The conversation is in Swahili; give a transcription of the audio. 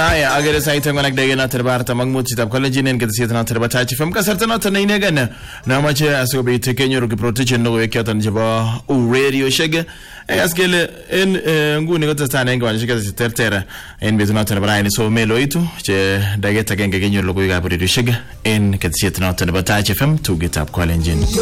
Aya agere saite ngonak dege na terbarta magmut sitab college nen ketasiet na terbata chi fam kasarta na tane ne gana na mache asobe te kenyo ro protection no we kyatan jaba u radio shege askele en nguni ko tsana ngwa shege tertera en betuna terbara ni so melo itu che dege ta genge kenyo lo ko ga radio shege en ketasiet na terbata chi fam tu gitab college